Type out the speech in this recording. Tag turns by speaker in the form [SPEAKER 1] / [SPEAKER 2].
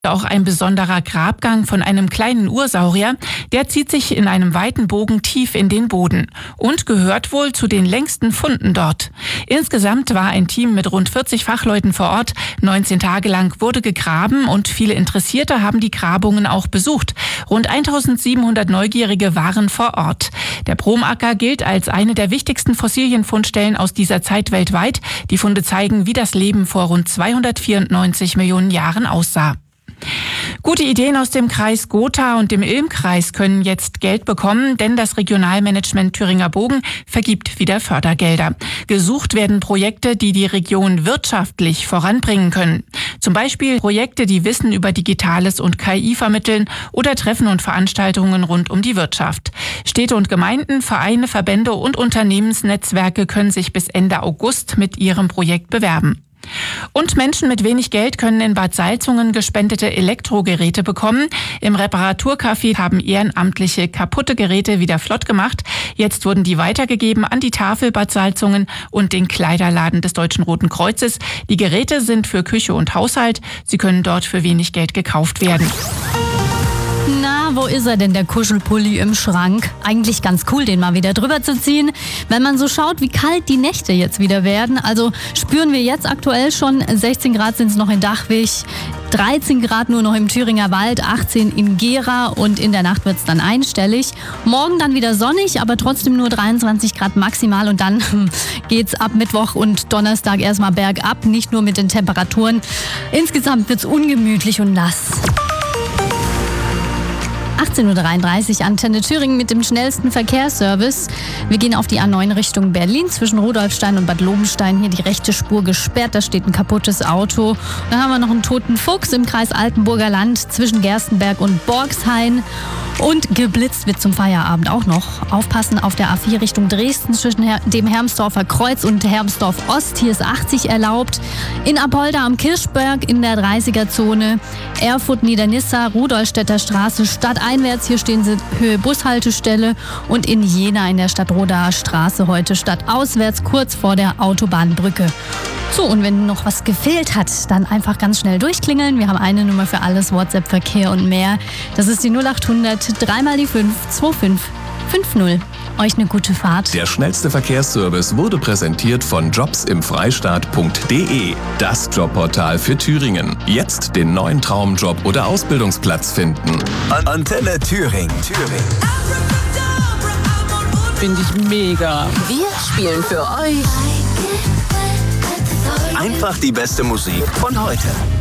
[SPEAKER 1] Auch ein besonderer Grabgang von einem kleinen Ursaurier, der zieht sich in einem weiten Bogen tief in den Boden und gehört wohl zu den längsten Funden dort. Insgesamt war ein Team mit rund 40 Fachleuten vor Ort. 19 Tage lang wurde gegraben und viele Interessierte haben die Grabungen auch besucht. Rund 1700 Neugierige waren vor Ort. Der Bromacker gilt als eine der wichtigsten Fossilienfundstellen aus dieser Zeit weltweit. Die Funde zeigen, wie das Leben vor rund 294 Millionen Jahren aussah. Gute Ideen aus dem Kreis Gotha und dem Ilm-Kreis können jetzt Geld bekommen, denn das Regionalmanagement Thüringer Bogen vergibt wieder Fördergelder. Gesucht werden Projekte, die die Region wirtschaftlich voranbringen können. Zum Beispiel Projekte, die Wissen über Digitales und KI vermitteln oder Treffen und Veranstaltungen rund um die Wirtschaft. Städte und Gemeinden, Vereine, Verbände und Unternehmensnetzwerke können sich bis Ende August mit ihrem Projekt bewerben. Und Menschen mit wenig Geld können in Bad Salzungen gespendete Elektrogeräte bekommen. Im Reparaturcafé haben Ehrenamtliche kaputte Geräte wieder flott gemacht. Jetzt wurden die weitergegeben an die Tafel Bad Salzungen und den Kleiderladen des Deutschen Roten Kreuzes. Die Geräte sind für Küche und Haushalt. Sie können dort für wenig Geld gekauft werden.
[SPEAKER 2] Na, wo ist er denn, der Kuschelpulli im Schrank? Eigentlich ganz cool, den mal wieder drüber zu ziehen. Wenn man so schaut, wie kalt die Nächte jetzt wieder werden. Also spüren wir jetzt aktuell schon, 16 Grad sind es noch in Dachwig, 13 Grad nur noch im Thüringer Wald, 18 in Gera und in der Nacht wird es dann einstellig. Morgen dann wieder sonnig, aber trotzdem nur 23 Grad maximal und dann geht's ab Mittwoch und Donnerstag erstmal bergab, nicht nur mit den Temperaturen. Insgesamt wird's ungemütlich und nass. 18.33 Uhr, Antenne Thüringen mit dem schnellsten Verkehrsservice. Wir gehen auf die A9 Richtung Berlin, zwischen Rudolfstein und Bad Lobenstein. Hier die rechte Spur gesperrt, da steht ein kaputtes Auto. Dann haben wir noch einen toten Fuchs im Kreis Altenburger Land zwischen Gerstenberg und Borgshain. Und geblitzt wird zum Feierabend auch noch. Aufpassen auf der A4 Richtung Dresden zwischen dem Hermsdorfer Kreuz und Hermsdorf Ost. Hier ist 80 erlaubt. In Apolda am Kirchberg in der 30er-Zone. Erfurt, Niedernissa, Rudolstädter Straße, stadteinwärts. Hier stehen sie Höhe Bushaltestelle. Und in Jena in der Stadtrodaer Straße heute stadtauswärts, kurz vor der Autobahnbrücke. So, und wenn noch was gefehlt hat, dann einfach ganz schnell durchklingeln. Wir haben eine Nummer für alles, WhatsApp, Verkehr und mehr. Das ist die 0800 3 mal die 5 2550. Euch eine gute Fahrt.
[SPEAKER 3] Der schnellste Verkehrsservice wurde präsentiert von jobsimfreistaat.de. Das Jobportal für Thüringen. Jetzt den neuen Traumjob oder Ausbildungsplatz finden.
[SPEAKER 4] Antenne Thüringen.
[SPEAKER 5] Finde ich mega.
[SPEAKER 6] Wir spielen für euch
[SPEAKER 4] Einfach die beste Musik von heute.